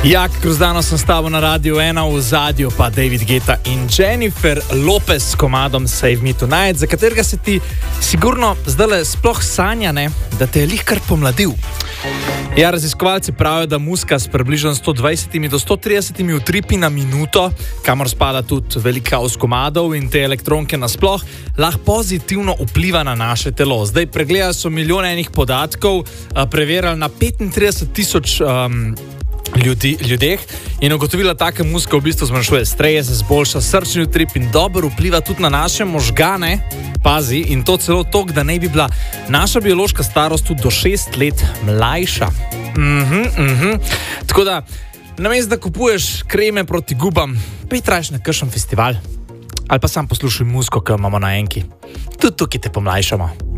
Jak Grozdano sem s tabo na Radio 1, v zadju pa David Guetta in Jennifer Lopez s komadom Save Me Tonight, za katerega se ti sigurno zdaj sploh sanja, ne, da te je lih kar pomladil. Ja, raziskovalci pravijo, da muzika s približno 120 do 130 utripi na minuto, kamor spada tudi velika os komadov in te elektronke nasploh, lahko pozitivno vpliva na naše telo. Zdaj pregledali so milijone enih podatkov, preverjali na 35,000 ljudeh in ugotovila, taka muzika v bistvu zmanjšuje stres, zboljša srčni utrip in dobro vpliva tudi na naše možgane. Pazi, in to celo toliko, da naj bi bila naša biološka starost tudi do 6 let mlajša. Tako da, namesto da kupuješ kreme proti gubam, pej trajš na kakšen festival ali pa sam poslušaj muziko, ki jo imamo na enki. Tudi tukaj te pomlajšamo.